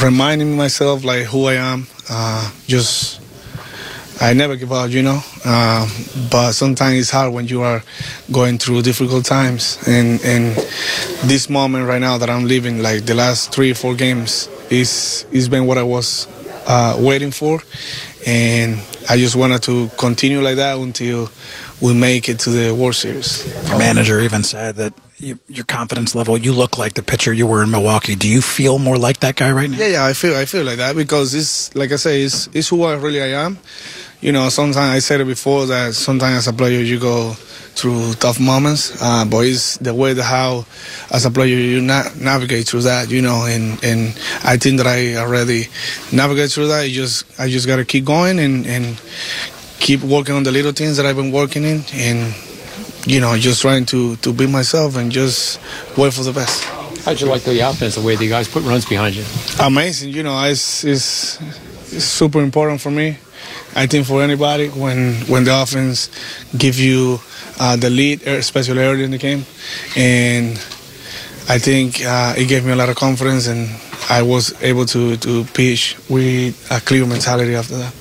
reminding myself like who I am. I never give up, but sometimes it's hard when you are going through difficult times. And this moment right now that I'm living, like the last 3 or 4 games, it's been what I was waiting for. And I just wanted to continue like that until we make it to the World Series. Your manager even said that your confidence level, you look like the pitcher you were in Milwaukee. Do you feel more like that guy right now? Yeah, I feel like that because it's, like I say, it's who I am. Sometimes I said it before that sometimes as a player you go through tough moments, but it's the way how as a player you navigate through that, and I think that I already navigate through that. I just got to keep going and keep working on the little things that I've been working in and, just trying to be myself and just wait for the best. How'd you like the offense, the way the guys put runs behind you? Amazing. It's super important for me. I think for anybody, when the offense give you the lead, especially early in the game, and I think it gave me a lot of confidence, and I was able to pitch with a clear mentality after that.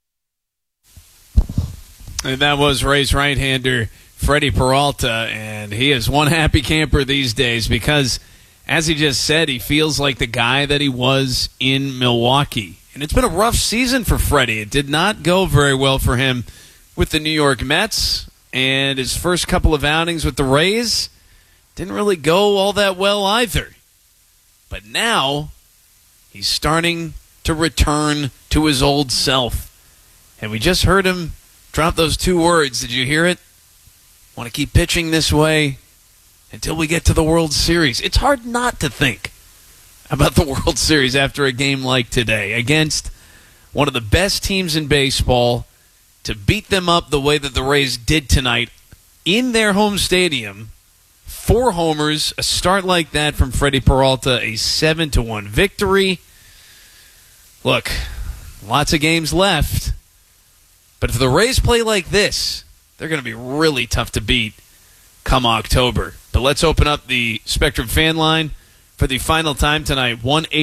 And that was Rays right-hander Freddie Peralta, and he is one happy camper these days because, as he just said, he feels like the guy that he was in Milwaukee. And it's been a rough season for Freddie. It did not go very well for him with the New York Mets, and his first couple of outings with the Rays didn't really go all that well either. But now he's starting to return to his old self. And we just heard him drop those 2 words. Did you hear it? Want to keep pitching this way until we get to the World Series. It's hard not to think about the World Series after a game like today against one of the best teams in baseball, to beat them up the way that the Rays did tonight in their home stadium. 4 homers, a start like that from Freddie Peralta, a 7-1 victory. Look, lots of games left, but if the Rays play like this, they're going to be really tough to beat come October. But let's open up the Spectrum fan line for the final time tonight.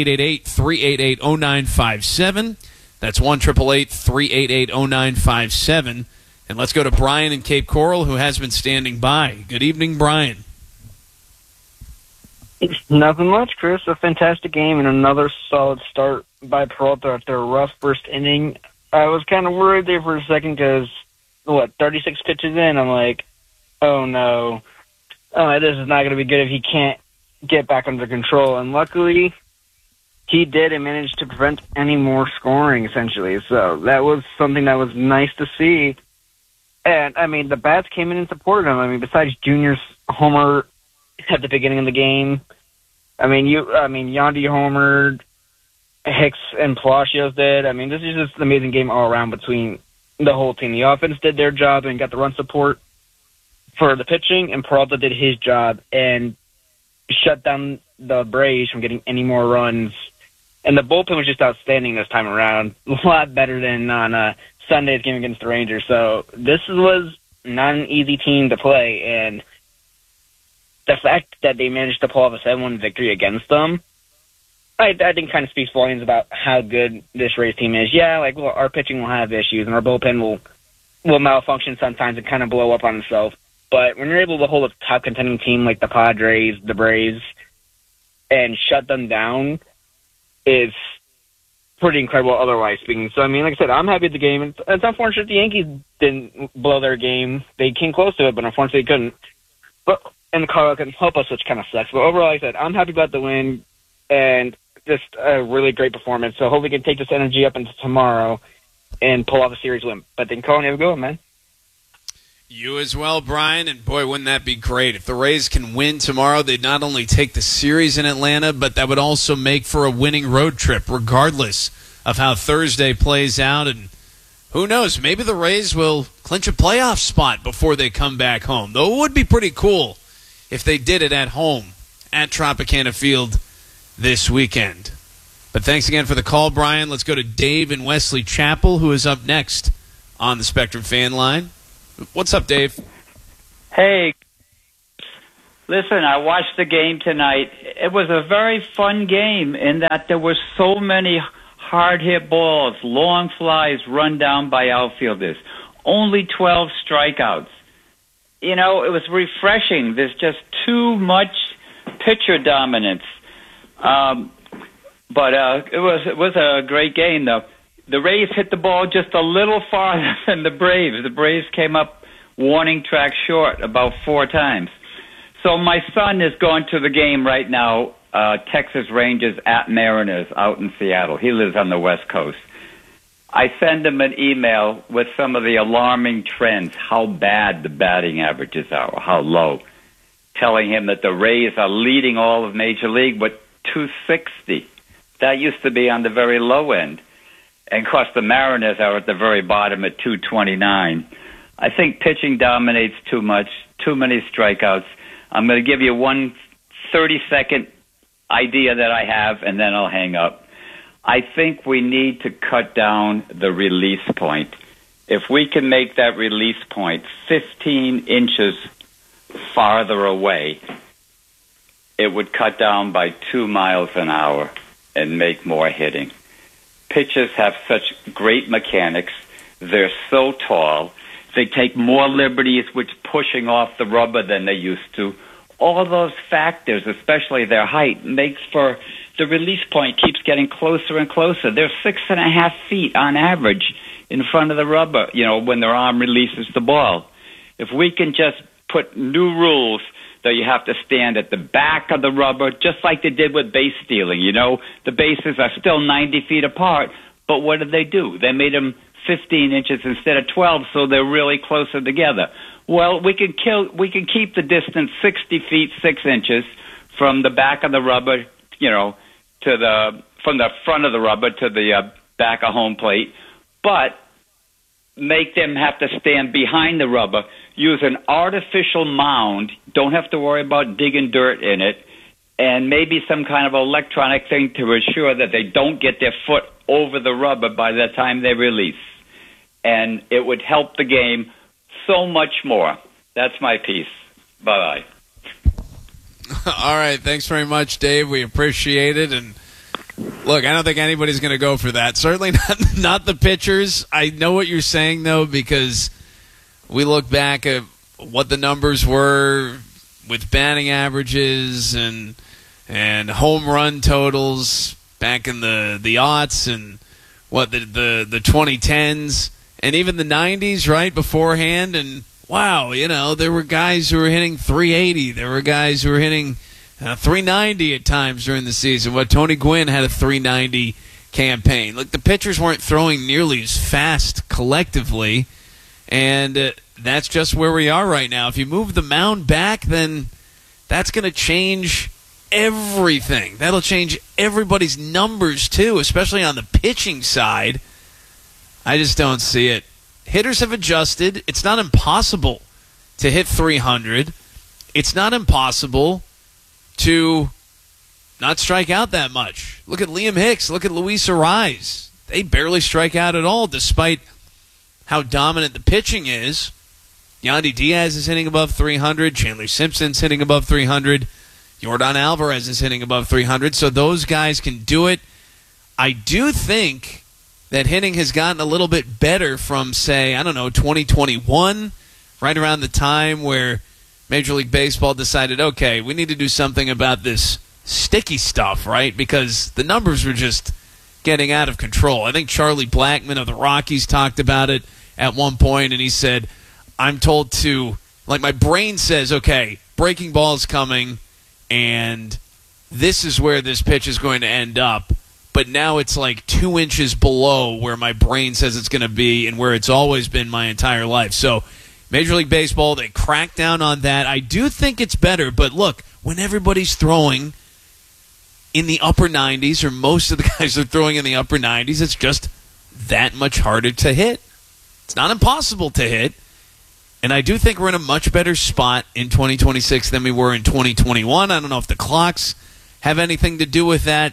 1-888-388-0957. That's 1-888-388-0957. And let's go to Brian in Cape Coral, who has been standing by. Good evening, Brian. Nothing much, Chris. A fantastic game and another solid start by Peralta after a rough first inning. I was kind of worried there for a second because, 36 pitches in, I'm like, oh no, this is not going to be good if he can't get back under control. And luckily, he did and managed to prevent any more scoring, essentially. So that was something that was nice to see. And, the bats came in and supported him. Besides Junior's homer at the beginning of the game, Yandy homered, Hicks and Palacios did. This is just an amazing game all around between the whole team. The offense did their job and got the run support for the pitching, and Peralta did his job and shut down the Braves from getting any more runs. And the bullpen was just outstanding this time around. A lot better than on Sunday's game against the Rangers. So this was not an easy team to play. And the fact that they managed to pull off a 7-1 victory against them, I think kind of speaks volumes about how good this Rays team is. Yeah, our pitching will have issues, and our bullpen will malfunction sometimes and kind of blow up on itself. But when you're able to hold a top contending team like the Padres, the Braves, and shut them down, is pretty incredible otherwise speaking. So, like I said, I'm happy with the game. It's unfortunate the Yankees didn't blow their game. They came close to it, but unfortunately they couldn't. And the Colorado couldn't help us, which kind of sucks. But overall, like I said, I'm happy about the win and just a really great performance. So hopefully we can take this energy up into tomorrow and pull off a series win. But then, Colin, have a good one, man. You as well, Brian, and boy, wouldn't that be great. If the Rays can win tomorrow, they'd not only take the series in Atlanta, but that would also make for a winning road trip, regardless of how Thursday plays out. And who knows, maybe the Rays will clinch a playoff spot before they come back home. Though it would be pretty cool if they did it at home at Tropicana Field this weekend. But thanks again for the call, Brian. Let's go to Dave in Wesley Chapel, who is up next on the Spectrum fan line. What's up, Dave? Hey, Listen, I watched the game tonight. It was a very fun game in that there were so many hard-hit balls, long flies run down by outfielders. Only 12 strikeouts. You know, it was refreshing. There's just too much pitcher dominance. But it was a great game, though. The Rays hit the ball just a little farther than the Braves. The Braves came up warning track short about 4 times. So my son is going to the game right now, Texas Rangers at Mariners out in Seattle. He lives on the West Coast. I send him an email with some of the alarming trends, how bad the batting averages are, or how low, telling him that the Rays are leading all of Major League with 260. That used to be on the very low end. And, of course, the Mariners are at the very bottom at 229. I think pitching dominates too much, too many strikeouts. I'm going to give you one 30-second idea that I have, and then I'll hang up. I think we need to cut down the release point. If we can make that release point 15 inches farther away, it would cut down by 2 miles an hour and make more hitting. Pitchers have such great mechanics. They're so tall. They take more liberties with pushing off the rubber than they used to. All those factors, especially their height, makes for the release point keeps getting closer and closer. They're 6.5 feet on average in front of the rubber, you know, when their arm releases the ball. If we can just put new rules that you have to stand at the back of the rubber, just like they did with base stealing, you know, the bases are still 90 feet apart, but what did they do? They made them 15 inches instead of 12, so they're really closer together. Well, we can keep the distance 60 feet 6 inches from the back of the rubber, you know, from the front of the rubber to the back of home plate, but make them have to stand behind the rubber. Use an artificial mound. Don't have to worry about digging dirt in it, and maybe some kind of electronic thing to ensure that they don't get their foot over the rubber by the time they release. And it would help the game so much more. That's my piece. Bye-bye. All right. Thanks very much, Dave. We appreciate it. And look, I don't think anybody's going to go for that. Certainly not the pitchers. I know what you're saying, though, because we look back at what the numbers were with batting averages and home run totals back in the aughts and what the 2010s and even the 90s, right, beforehand. And wow, you know, there were guys who were hitting 380. There were guys who were hitting 390 at times during the season. What Tony Gwynn had a 390 campaign. Look, the pitchers weren't throwing nearly as fast collectively, and that's just where we are right now. If you move the mound back, then that's going to change everything. That'll change everybody's numbers, too, especially on the pitching side. I just don't see it. Hitters have adjusted. It's not impossible to hit 300. It's not impossible to not strike out that much. Look at Liam Hicks. Look at Luis Arraez. They barely strike out at all, despite how dominant the pitching is. Yandy Diaz is hitting above 300. Chandler Simpson's hitting above 300. Yordan Alvarez is hitting above 300. So those guys can do it. I do think that hitting has gotten a little bit better from, say, 2021, right around the time where Major League Baseball decided, okay, we need to do something about this sticky stuff, right? Because the numbers were just getting out of control. I think Charlie Blackmon of the Rockies talked about it at one point, and he said, I'm told to, like, my brain says, okay, breaking ball's coming, and this is where this pitch is going to end up. But now it's like 2 inches below where my brain says it's going to be and where it's always been my entire life. So Major League Baseball, they cracked down on that. I do think it's better, but look, when everybody's throwing in the upper 90s, or most of the guys are throwing in the upper 90s, it's just that much harder to hit. It's not impossible to hit. And I do think we're in a much better spot in 2026 than we were in 2021. I don't know if the clocks have anything to do with that.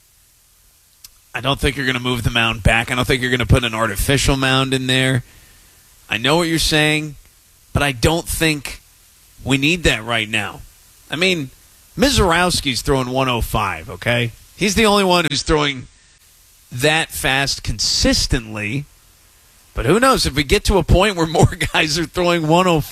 I don't think you're going to move the mound back. I don't think you're going to put an artificial mound in there. I know what you're saying, but I don't think we need that right now. I mean, Mizorowski's throwing 105, okay? He's the only one who's throwing that fast consistently. But who knows? If we get to a point where more guys are throwing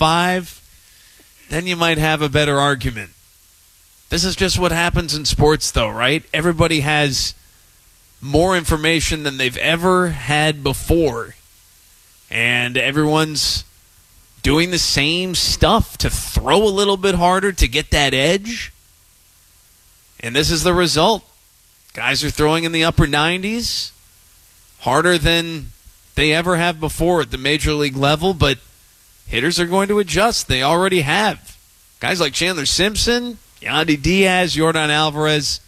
105, then you might have a better argument. This is just what happens in sports, though, right? Everybody has more information than they've ever had before. And everyone's doing the same stuff to throw a little bit harder to get that edge. And this is the result. Guys are throwing in the upper 90s, harder than they ever have before at the major league level, but hitters are going to adjust. They already have. Guys like Chandler Simpson, Yandy Diaz, Yordan Alvarez,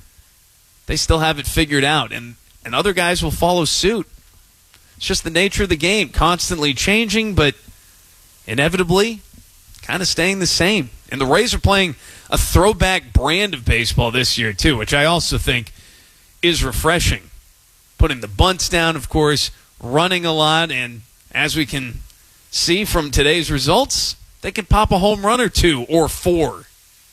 they still have it figured out, and other guys will follow suit. It's just the nature of the game, constantly changing, but inevitably kind of staying the same. And the Rays are playing a throwback brand of baseball this year, too, which I also think is refreshing. Putting the bunts down, of course, running a lot, and as we can see from today's results, they can pop a home run or 2 or 4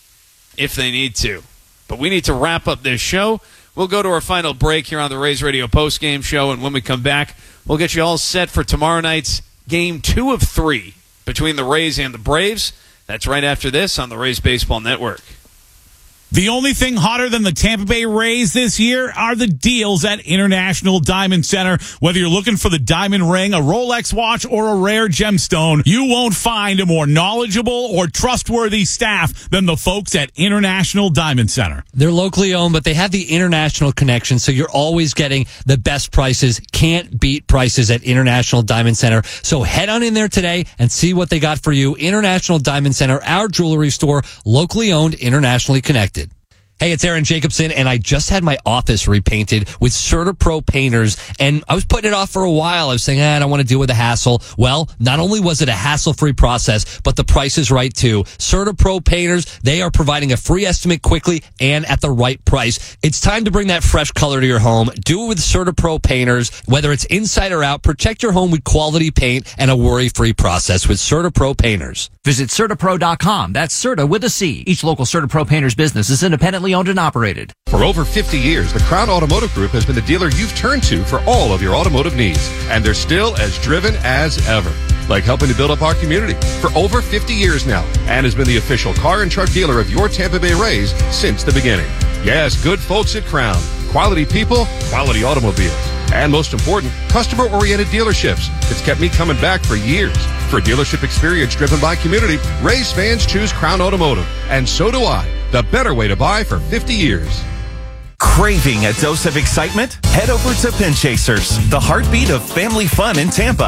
if they need to. But we need to wrap up this show. We'll go to our final break here on the Rays Radio postgame show, and when we come back, we'll get you all set for tomorrow night's Game 2 of 3 between the Rays and the Braves. That's right after this on the Rays Baseball Network. The only thing hotter than the Tampa Bay Rays this year are the deals at International Diamond Center. Whether you're looking for the diamond ring, a Rolex watch, or a rare gemstone, you won't find a more knowledgeable or trustworthy staff than the folks at International Diamond Center. They're locally owned, but they have the international connection, so you're always getting the best prices. Can't beat prices at International Diamond Center. So head on in there today and see what they got for you. International Diamond Center, our jewelry store, locally owned, internationally connected. Hey, it's Aaron Jacobson, and I just had my office repainted with CertaPro painters, and I was putting it off for a while. I was saying, I don't want to deal with the hassle. Well, not only was it a hassle-free process, but the price is right, too. CertaPro painters, they are providing a free estimate quickly and at the right price. It's time to bring that fresh color to your home. Do it with CertaPro painters. Whether it's inside or out, protect your home with quality paint and a worry-free process with CertaPro painters. Visit CertaPro.com. That's Certa with a C. Each local CertaPro painter's business is independently owned and operated. For over 50 years, the Crown Automotive Group has been the dealer you've turned to for all of your automotive needs. And they're still as driven as ever. Like helping to build up our community for over 50 years now. And has been the official car and truck dealer of your Tampa Bay Rays since the beginning. Yes, good folks at Crown. Quality people, quality automobiles. And most important, customer-oriented dealerships. It's kept me coming back for years. For dealership experience driven by community, Rays fans choose Crown Automotive. And so do I. The better way to buy for 50 years. Craving a dose of excitement? Head over to Pin Chasers, the heartbeat of family fun in Tampa.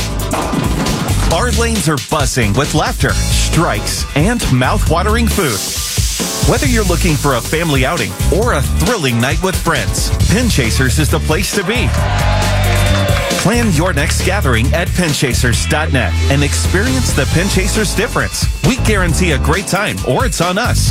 Our lanes are buzzing with laughter, strikes, and mouth-watering food. Whether you're looking for a family outing or a thrilling night with friends, Pin Chasers is the place to be. Plan your next gathering at pinchasers.net and experience the Pin Chasers difference. We guarantee a great time, or it's on us.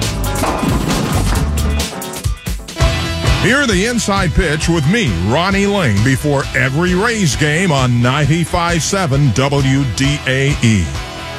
Hear the inside pitch with me, Ronnie Ling, before every Rays game on 95.7 WDAE.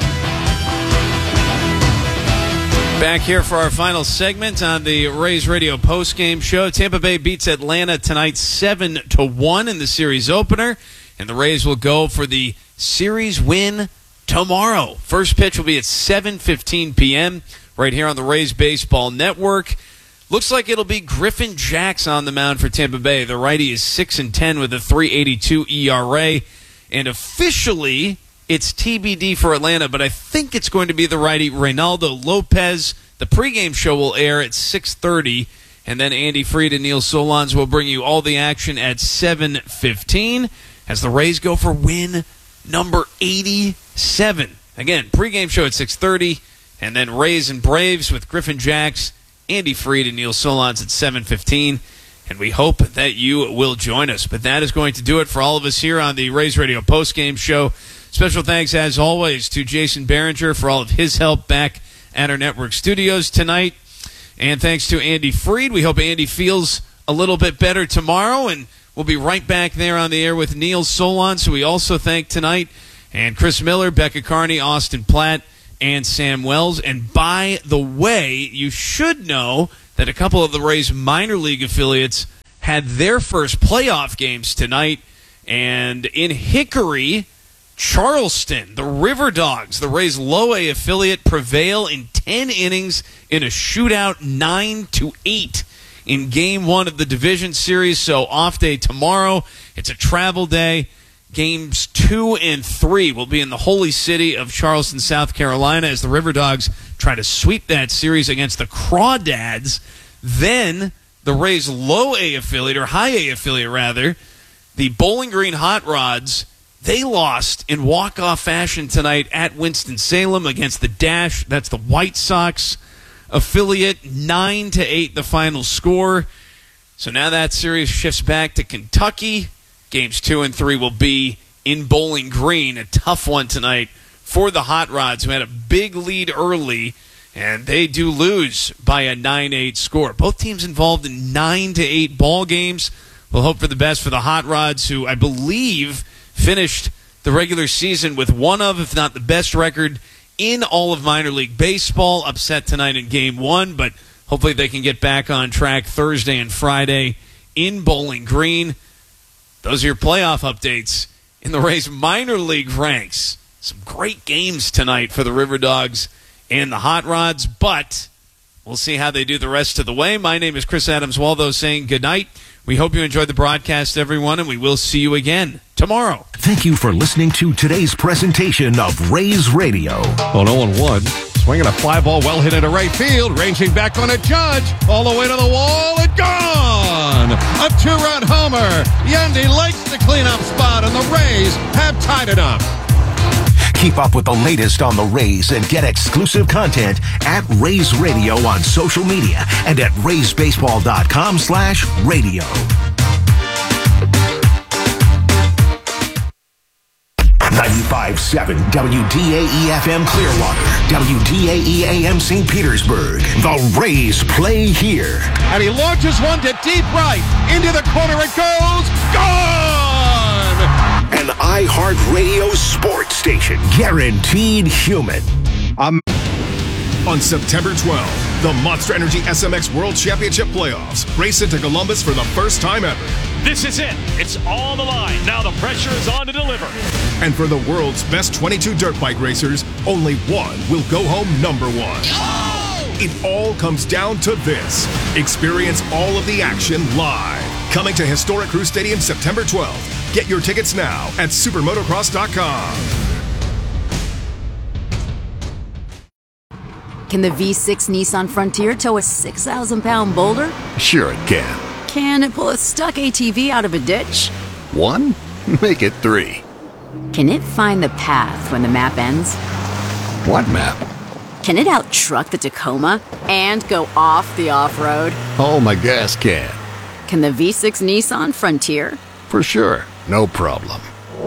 Back here for our final segment on the Rays Radio postgame show. Tampa Bay beats Atlanta tonight 7-1 in the series opener, and the Rays will go for the series win tomorrow. First pitch will be at 7:15 p.m. right here on the Rays Baseball Network. Looks like it'll be Griffin Jax on the mound for Tampa Bay. The righty is 6-10 with a 3.82 ERA, and officially it's TBD for Atlanta, but I think it's going to be the righty Reynaldo Lopez. The pregame show will air at 6:30, and then Andy Fried and Neil Solondz will bring you all the action at 7:15 as the Rays go for win number 87. Again, pregame show at 6:30, and then Rays and Braves with Griffin Jax, Andy Fried, and Neil Solondz at 7:15. And we hope that you will join us. But that is going to do it for all of us here on the Rays Radio postgame show. Special thanks, as always, to Jason Behringer for all of his help back at our network studios tonight. And thanks to Andy Fried. We hope Andy feels a little bit better tomorrow. And we'll be right back there on the air with Neil Solondz, who we also thank tonight. And Chris Miller, Becca Carney, Austin Platt, and Sam Wells. And by the way, you should know that a couple of the Rays minor league affiliates had their first playoff games tonight. And in Hickory, Charleston, the River Dogs, the Rays' low A affiliate, prevail in 10 innings in a shootout 9-8 in Game 1 of the Division Series. So off day tomorrow. It's a travel day. Games 2 and 3 will be in the holy city of Charleston, South Carolina, as the River Dogs try to sweep that series against the Crawdads. Then the Rays' low A affiliate, or high A affiliate rather, the Bowling Green Hot Rods, they lost in walk-off fashion tonight at Winston-Salem against the Dash. That's the White Sox affiliate. 9-8 the final score. So now that series shifts back to Kentucky. Games 2 and 3 will be in Bowling Green. A tough one tonight for the Hot Rods, who had a big lead early, and they do lose by a 9-8 score. Both teams involved in 9-8 ball games. We'll hope for the best for the Hot Rods, who I believe finished the regular season with one of, if not the best record in all of minor league baseball. Upset tonight in Game 1, but hopefully they can get back on track Thursday and Friday in Bowling Green. Those are your playoff updates in the Rays minor league ranks. Some great games tonight for the River Dogs and the Hot Rods, but we'll see how they do the rest of the way. My name is Chris Adams-Waldo saying good night. We hope you enjoyed the broadcast, everyone, and we will see you again tomorrow. Thank you for listening to today's presentation of Rays Radio. On 0-1, swinging a fly ball well hit into right field, ranging back on a Judge, all the way to the wall and gone! A 2-run homer. Yandy likes the cleanup spot, and the Rays have tied it up. Keep up with the latest on the Rays and get exclusive content at Rays Radio on social media and at raysbaseball.com/radio. 95.7 WDAE-FM Clearwater, WDAE-AM St. Petersburg. The Rays play here. And he launches one to deep right. Into the corner it goes. Gone! An iHeartRadio sports station. Guaranteed human. On September 12th, the Monster Energy SMX World Championship Playoffs race into Columbus for the first time ever. This is it. It's on the line. Now the pressure is on to deliver. And for the world's best 22 dirt bike racers, only one will go home number one. Oh! It all comes down to this. Experience all of the action live. Coming to Historic Crew Stadium September 12th. Get your tickets now at supermotocross.com. Can the V6 Nissan Frontier tow a 6,000-pound boulder? Sure it can. Can it pull a stuck ATV out of a ditch? 1? Make it 3. Can it find the path when the map ends? What map? Can it out-truck the Tacoma and go off the off-road? Oh, my gas can. Can the V6 Nissan Frontier? For sure. No problem.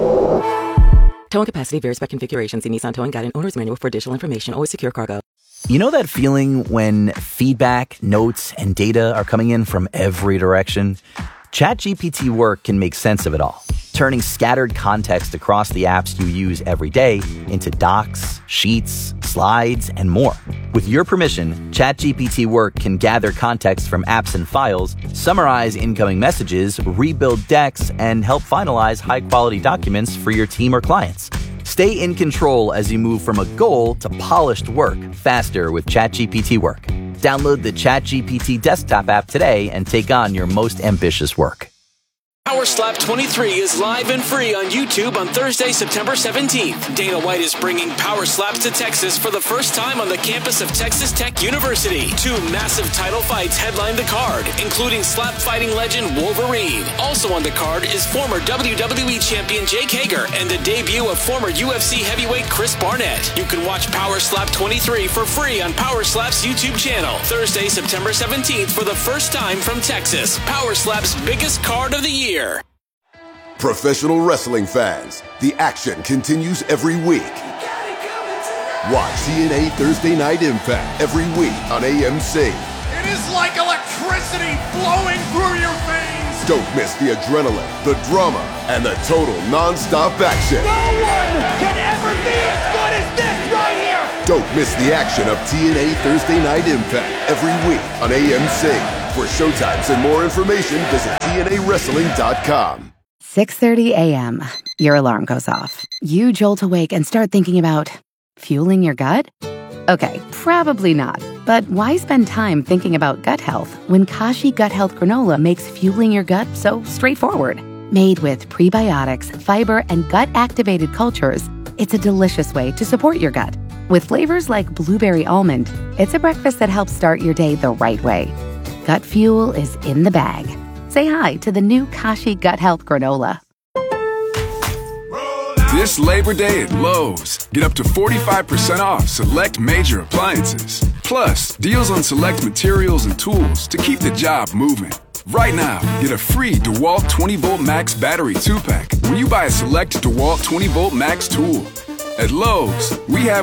Towing capacity varies by configuration. See Nissan Towing Guide and Owner's Manual for additional information. Always secure cargo. You know that feeling when feedback, notes, and data are coming in from every direction? ChatGPT Work can make sense of it all, turning scattered context across the apps you use every day into docs, sheets, slides, and more. With your permission, ChatGPT Work can gather context from apps and files, summarize incoming messages, rebuild decks, and help finalize high-quality documents for your team or clients. Stay in control as you move from a goal to polished work faster with ChatGPT Work. Download the ChatGPT desktop app today and take on your most ambitious work. Power Slap 23 is live and free on YouTube on Thursday, September 17th. Dana White is bringing Power Slaps to Texas for the first time on the campus of Texas Tech University. 2 massive title fights headline the card, including slap fighting legend Wolverine. Also on the card is former WWE champion Jake Hager and the debut of former UFC heavyweight Chris Barnett. You can watch Power Slap 23 for free on Power Slap's YouTube channel. Thursday, September 17th for the first time from Texas. Power Slap's biggest card of the year. Professional wrestling fans, the action continues every week. Watch TNA Thursday Night Impact every week on AMC. It is like electricity flowing through your veins. Don't miss the adrenaline, the drama, and the total non-stop action. No one can ever be as good as this right here. Don't miss the action of TNA Thursday Night Impact every week on AMC. For showtimes and more information, visit TNAWrestling.com. 6:30 a.m. Your alarm goes off. You jolt awake and start thinking about fueling your gut? Okay, probably not. But why spend time thinking about gut health when Kashi Gut Health Granola makes fueling your gut so straightforward? Made with prebiotics, fiber, and gut-activated cultures, it's a delicious way to support your gut. With flavors like blueberry almond, it's a breakfast that helps start your day the right way. Gut fuel is in the bag. Say hi to the new Kashi Gut Health Granola. This Labor Day at Lowe's, get up to 45% off select major appliances. Plus, deals on select materials and tools to keep the job moving. Right now, get a free DeWalt 20-Volt Max battery 2-pack when you buy a select DeWalt 20-Volt Max tool. At Lowe's, we have